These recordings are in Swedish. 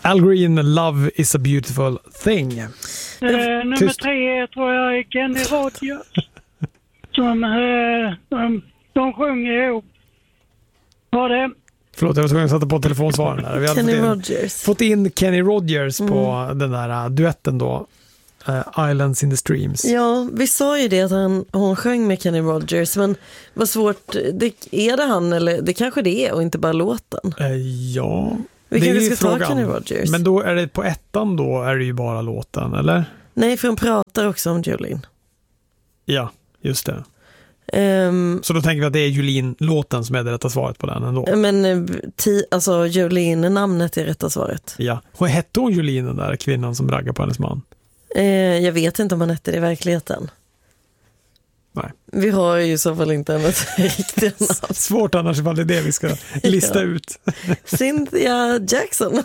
Al Green, Love is a beautiful thing. Nummer 3 tror jag är Kenny Rogers. De sjunger ihop. Var det? Förlåt, jag var tvungen att sätta på telefonsvaren där. Vi hade fått in Kenny Rogers på den där duetten då. Islands in the Streams. Ja, vi sa ju det att hon sjöng med Kenny Rogers, men vad svårt, är det han eller det kanske det är och inte bara låten? Ja, vi kanske ska frågan. ta Kenny Rogers. Men då är det på ettan då är det ju bara låten, eller? Nej, för hon pratar också om Jolene. Ja, just det. Så då tänker vi att det är Jolene-låten som är det rätta svaret på den ändå. Men alltså Jolene-namnet är rätta svaret. Ja, hette hon Jolene, den där kvinnan som raggar på hennes man? Jag vet inte om han hette det i verkligheten. Nej. Vi har ju i så fall inte hennes riktiga namn. Svårt annars ifall det är det vi ska lista ut. Cynthia Jackson.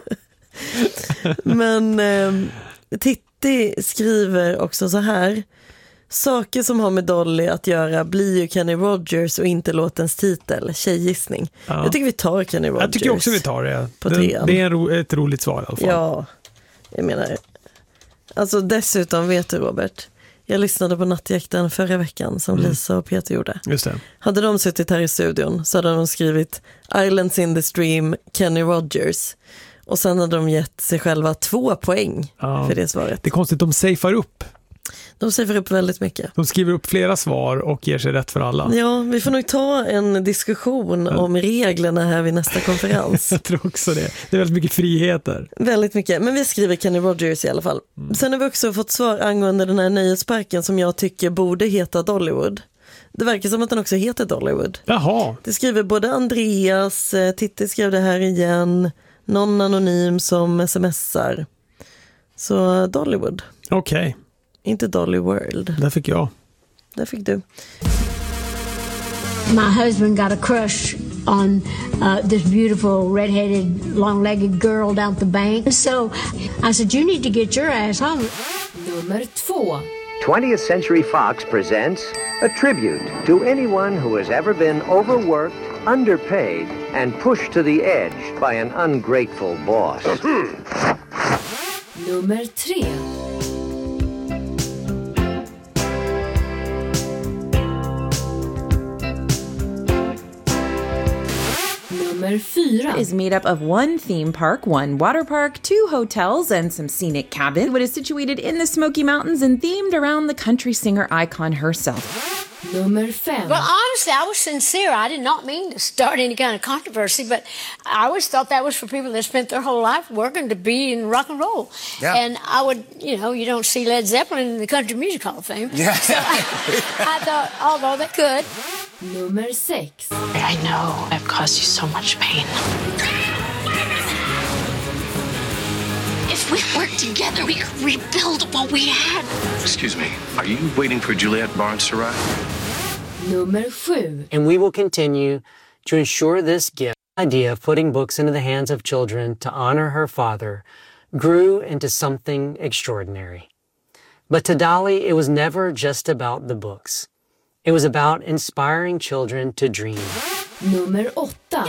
Men Titti skriver också så här: saker som har med Dolly att göra blir ju Kenny Rogers och inte låtens titel, tjejgissning. Ja. Jag tycker vi tar Kenny Rogers. Jag tycker också vi tar det. Det är ett roligt svar i alla fall. Ja, jag menar. Alltså dessutom, vet du Robert, jag lyssnade på Nattjakten förra veckan som Lisa och Peter gjorde. Just det. Hade de suttit här i studion så hade de skrivit Islands in the Stream, Kenny Rogers. Och sen hade de gett sig själva 2 poäng för det svaret. Det är konstigt, de safear upp. De safear upp väldigt mycket. De skriver upp flera svar och ger sig rätt för alla. Ja, vi får nog ta en diskussion om reglerna här vid nästa konferens. Jag tror också det. Det är väldigt mycket friheter. Väldigt mycket, men vi skriver Kenny Rogers i alla fall. Sen har vi också fått svar angående den här nöjesparken som jag tycker borde heta Dollywood. Det verkar som att den också heter Dollywood. Jaha. Det skriver både Andreas, Titti skrev det här igen, någon anonym som smsar. Så Dollywood. Okej. Inte Dolly World. Där fick jag. Där fick du. My husband got a crush on this beautiful red-headed, long-legged girl down at the bank. So I said, you need to get your ass home. Nummer 2. 20th Century Fox presents a tribute to anyone who has ever been overworked, underpaid, and pushed to the edge by an ungrateful boss. Nummer 3. Nummer 4 is made up of 1 theme park, 1 water park, 2 hotels, and some scenic cabins. It is situated in the Smoky Mountains and themed around the country singer icon herself. Nummer 5. Well, honestly, I was sincere. I did not mean to start any kind of controversy, but I always thought that was for people that spent their whole life working to be in rock and roll. Yeah. And I would, you don't see Led Zeppelin in the Country Music Hall of Fame. Yeah. So I thought, although they could. Nummer 6. I know I've caused you so much pain. If we work together, we could rebuild what we had. Excuse me, are you waiting for Juliette Barnes to arrive? Nummer 7. And we will continue to ensure this gift idea of putting books into the hands of children to honor her father grew into something extraordinary. But to Dolly, it was never just about the books. It was about inspiring children to dream. Nummer 8.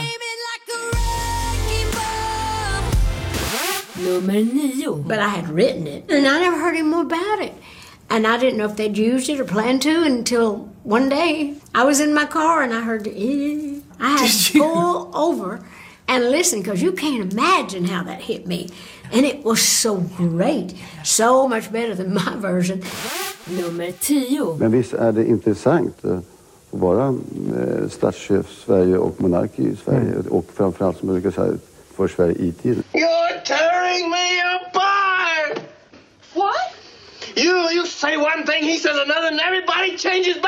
Nummer 9. But I had written it, and I never heard any more about it. And I didn't know if they'd used it or planned to until one day I was in my car and I heard I had to pull over and listen because you can't imagine how that hit me. And it was so great. So much better than my version. Nummer 10. Men visst är det intressant att vara statschef Sverige och monark i Sverige och framförallt som jag brukar säga för Sverige i tiden. You're tearing me apart! What? You say one thing, he says another, and everybody changes back.